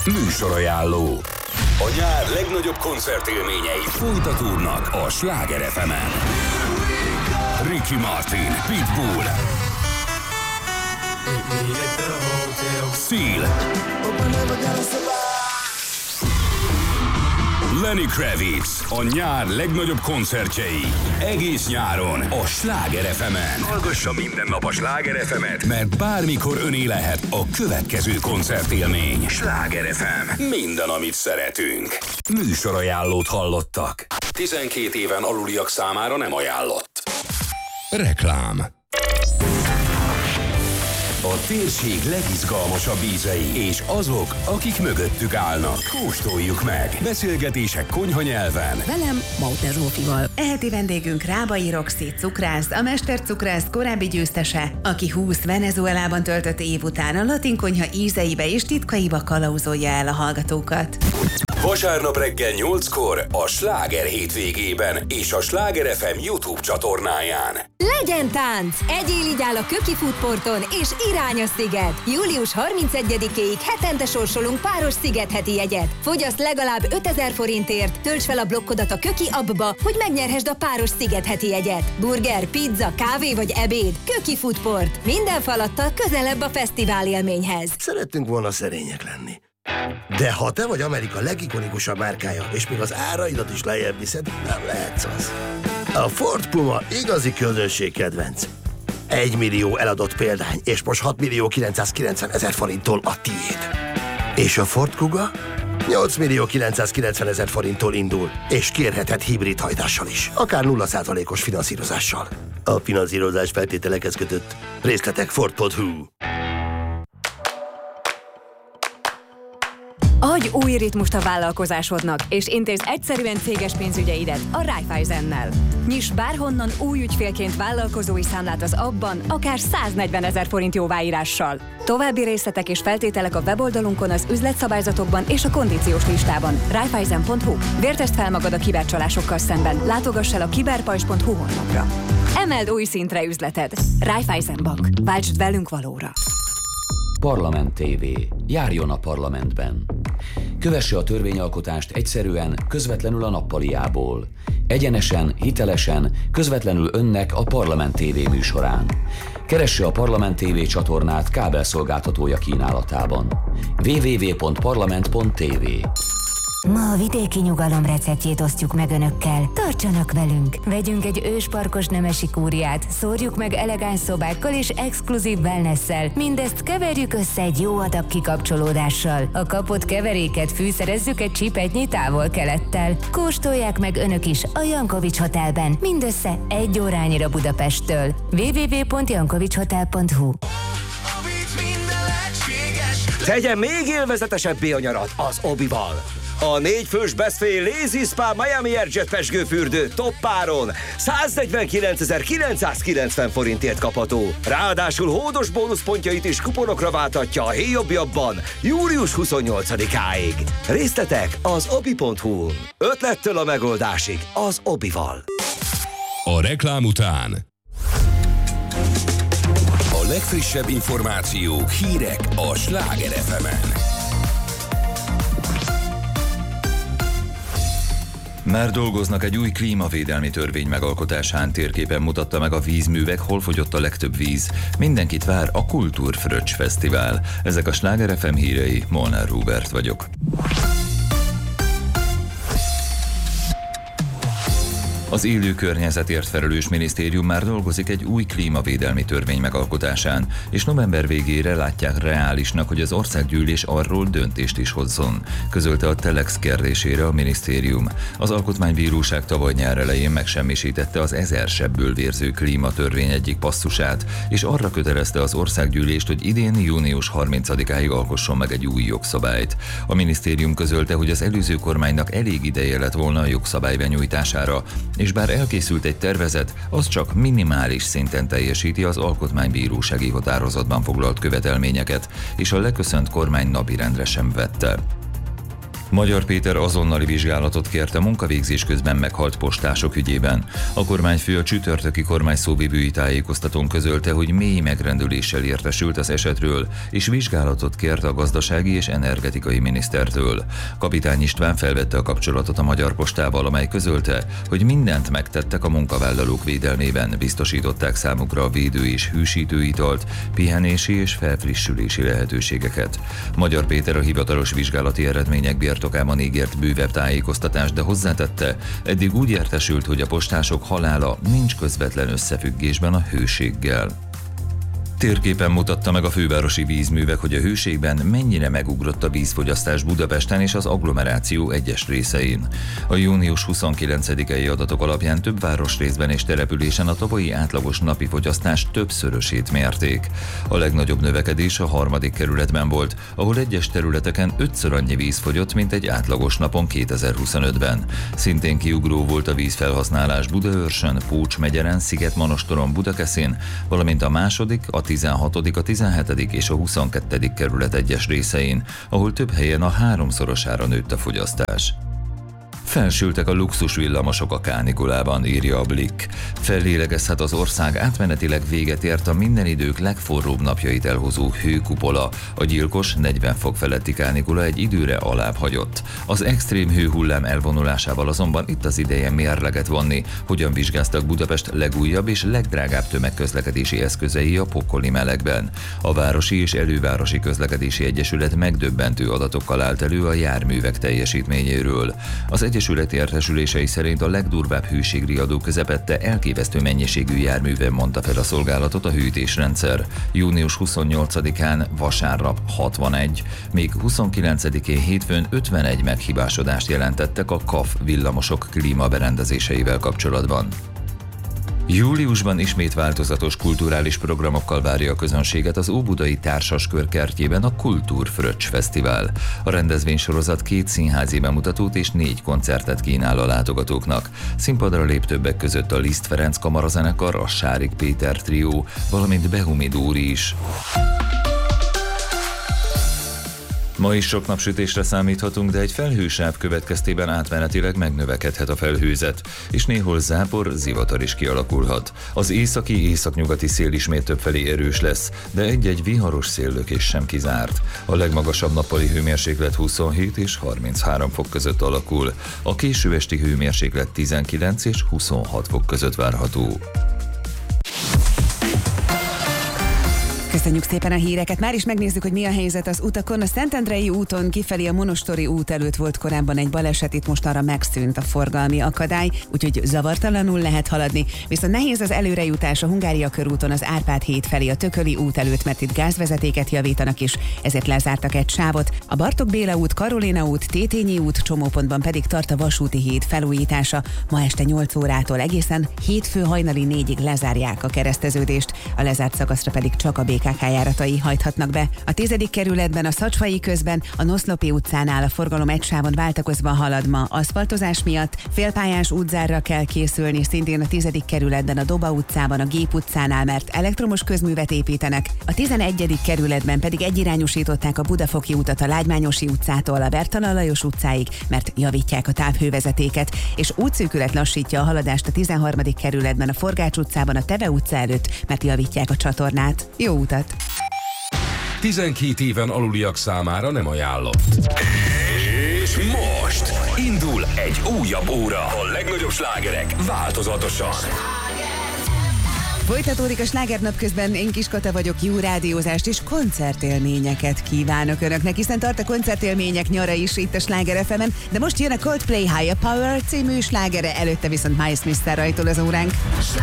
Műsorajánló. A nyár legnagyobb koncertélményei folytatódnak a Sláger FM-en. Ricky Martin, Pitbull, Seal, Lenny Kravitz, a nyár legnagyobb koncertjei. Egész nyáron a Sláger FM-en. Hallgassa minden nap a Sláger FM-et, mert bármikor öné lehet a következő koncertélmény. Sláger FM. Minden, amit szeretünk. Műsorajánlót hallottak. 12 éven aluliak számára nem ajánlott. Reklám. A térség legizgalmasabb ízei, és azok, akik mögöttük állnak. Kóstoljuk meg. Beszélgetések konyha nyelven. Velem, Mauter Zsófival. Eheti vendégünk Rábai Roxy cukrász, a mestercukrász korábbi győztese, aki 20 Venezuelában töltött év után a latin konyha ízeibe és titkaiba kalauzolja el a hallgatókat. Vasárnap reggel 8-kor a Sláger hétvégében és a Sláger FM YouTube csatornáján. Legyen tánc! Egyél így áll a Köki Foodporton és irány a sziget! Július 31-éig hetente sorsolunk páros szigetheti jegyet. Fogyaszt legalább 5000 forintért, tölts fel a blokkodat a Köki appba, hogy megnyerhesd a páros szigetheti jegyet. Burger, pizza, kávé vagy ebéd. Köki Foodport. Minden falattal közelebb a fesztivál élményhez. Szerettünk volna szerények lenni. De ha te vagy Amerika legikonikusabb márkája, és még az áraidat is lejjebb viszed, nem lehetsz az. A Ford Puma igazi közönségkedvenc. 1 millió eladott példány, és most 6.990.000 forinttól a tiéd. És a Ford Kuga 8.990.000 forinttól indul, és kérheted hibrid hajtással is, akár 0%-os finanszírozással. A finanszírozás feltételekhez kötött. Részletek Ford.hu. Adj új ritmust a vállalkozásodnak, és intézd egyszerűen céges pénzügyeidet a Raiffeisennel. Nyiss bárhonnan új ügyfélként vállalkozói számlát az appban, akár 140.000 forint jóváírással. További részletek és feltételek a weboldalunkon, az üzletszabályzatokban és a kondíciós listában. Raiffeisen.hu. Vértesd fel magad a kibercsalásokkal szemben. Látogass el a kiberpajzs.hu honlapra. Emeld új szintre üzleted. Raiffeisen Bank. Váltsd velünk valóra. Parlament TV. Járjon a parlamentben. Kövesse a törvényalkotást egyszerűen, közvetlenül a nappaliából. Egyenesen, hitelesen, közvetlenül önnek a Parlament TV műsorán. Keresse a Parlament TV csatornát kábelszolgáltatója kínálatában. www.parlament.tv. Ma a vidéki nyugalom receptjét osztjuk meg önökkel. Tartsanak velünk! Vegyünk egy ősparkos nemesi kúriát, szórjuk meg elegáns szobákkal és exkluzív wellnesszel. Mindezt keverjük össze egy jó adag kikapcsolódással. A kapott keveréket fűszerezzük egy csipetnyi távol-kelettel. Kóstolják meg önök is a Jankovics Hotelben, mindössze 1 órányira Budapesttől. www.jankovicshotel.hu. Tegye még élvezetesebbé a nyarat az Obival. A 4 fős Best Fay Lazy Spa Miami Airjet pezsgőfürdő toppáron 149.990 forintért kapható. Ráadásul hódos bónuszpontjait is kuponokra váltatja a héjobbjabban július 28-áig. Részletek az obi.hu-n. Ötlettől a megoldásig az Obival. A reklám után a legfrissebb információk, hírek a Sláger FM-en. Már dolgoznak egy új klímavédelmi törvény megalkotásán. Térképen mutatta meg a vízművek, hol fogyott a legtöbb víz. Mindenkit vár a Kultúrfröccs Fesztivál. Ezek a Sláger FM hírei, Molnár Róbert vagyok. Az élő környezetért felelős minisztérium már dolgozik egy új klímavédelmi törvény megalkotásán, és november végére látják reálisnak, hogy az országgyűlés arról döntést is hozzon, közölte a Telex kérdésére a minisztérium. Az Alkotmánybíróság tavaly nyár elején megsemmisítette az 1000 sebből vérző klímatörvény egyik passzusát, és arra kötelezte az országgyűlést, hogy idén június 30-áig alkosson meg egy új jogszabályt. A minisztérium közölte, hogy az előző kormánynak elég ideje lett volna a jogszabály benyújtására, és bár elkészült egy tervezet, az csak minimális szinten teljesíti az alkotmánybírósági határozatban foglalt követelményeket, és a leköszönt kormány napirendre sem vette. Magyar Péter azonnali vizsgálatot kért a munkavégzés közben meghalt postások ügyében. A kormányfő a csütörtöki kormányszóvivői tájékoztatón közölte, hogy mély megrendüléssel értesült az esetről, és vizsgálatot kért a gazdasági és energetikai minisztertől. Kapitány István felvette a kapcsolatot a Magyar Postával, amely közölte, hogy mindent megtettek a munkavállalók védelmében, biztosították számukra a védő és hűsítő italt, pihenési és felfrissülési lehetőségeket. Magyar Péter a hivatalos vizsgálati eredmények birtokában ígért bővebb tájékoztatást, de hozzátette, eddig úgy értesült, hogy a postások halála nincs közvetlen összefüggésben a hőséggel. Térképen mutatta meg a fővárosi vízművek, hogy a hőségben mennyire megugrott a vízfogyasztás Budapesten és az agglomeráció egyes részein. A június 29-i adatok alapján több városrészben és településen a tavalyi átlagos napi fogyasztás többszörösét mérték. A legnagyobb növekedés a 3. kerületben volt, ahol egyes területeken 5-ször annyi víz fogyott, mint egy átlagos napon 2025-ben. Szintén kiugró volt a vízfelhasználás Budaörsön, Pócs-megyeren, Szigetmonostoron, Budakeszin, valamint a második, a 16., a 17. és a 22. kerület egyes részein, ahol több helyen a 3-szorosára nőtt a fogyasztás. Felsültek a luxus villamosok a kánikulában, írja a Blick. Fellélegezhet az ország, átmenetileg véget ért a minden idők legforróbb napjait elhozó hőkupola. A gyilkos 40 fok feletti kánikula egy időre alább hagyott. Az extrém hőhullám elvonulásával azonban itt az ideje mérleget vonni, hogyan vizsgáztak Budapest legújabb és legdrágább tömegközlekedési eszközei a pokoli melegben. A Városi és Elővárosi Közlekedési Egyesület megdöbbentő adatokkal állt elő a járművek teljesítményéről. Az Egyesület értesülései szerint a legdurvább hőségriadó közepette elképesztő mennyiségű járműven mondta fel a szolgálatot a hűtésrendszer. Június 28-án vasárnap 61, még 29-én hétfőn 51 meghibásodást jelentettek a KAF villamosok klímaberendezéseivel kapcsolatban. Júliusban ismét változatos kulturális programokkal várja a közönséget az Óbudai Társaskör kertjében a Kultúrfröccs Fesztivál. A rendezvénysorozat 2 színházi bemutatót és 4 koncertet kínál a látogatóknak. Színpadra lép többek között a Liszt Ferenc kamarazenekar, a Sárik Péter trió, valamint Behumi Dóri is. Ma is sok napsütésre számíthatunk, de egy felhősáv következtében átmenetileg megnövekedhet a felhőzet, és néhol zápor, zivatar is kialakulhat. Az északi-északnyugati szél ismét többfelé erős lesz, de egy-egy viharos széllökés sem kizárt. A legmagasabb nappali hőmérséklet 27 és 33 fok között alakul. A késő esti hőmérséklet 19 és 26 fok között várható. Köszönjük szépen a híreket. Már is megnézzük, hogy mi a helyzet az utakon. A Szentendrei úton kifelé a Monostori út előtt volt korábban egy baleset, itt most arra megszűnt a forgalmi akadály, úgyhogy zavartalanul lehet haladni. Viszont nehéz az előrejutás a Hungária körúton az Árpád híd felé a Tököli út előtt, mert itt gázvezetéket javítanak is, ezért lezártak egy sávot. A Bartók Béla út, Karolina út, Tétényi út csomópontban pedig tart a vasúti híd felújítása. Ma este 8 órától egészen hétfő hajnali 4-ig lezárják a kereszteződést, a lezárt szakaszra pedig csak a BKK járatai hajthatnak be. A 10. kerületben a Szacsfai közben a Noszlopi utcánál a forgalom egy sávon váltakozva halad ma aszfaltozás miatt, félpályás útzárra kell készülni, szintén a 10. kerületben a Doba utcában, a Gép utcánál, mert elektromos közművet építenek, a 11. kerületben pedig egyirányosították a Budafoki utat a Lágymányosi utcától a Bertalan Lajos utcáig, mert javítják a távhővezetéket, és útszűkület lassítja a haladást a 13. kerületben a Forgács utcában a Teve utca előtt, mert javítják a csatornát. Jó utat! 12 éven aluliak számára nem ajánlott. És most indul egy újabb óra. A legnagyobb slágerek változatosan. Folytatódik a Slágernap, közben én Kiskata vagyok, jó rádiózást és koncertélményeket kívánok önöknek, hiszen tart a koncertélmények nyara is itt a Sláger FM-en, de most jön a Coldplay Higher Power című slágere, előtte viszont Miles Smith-szel rajtol az óránk.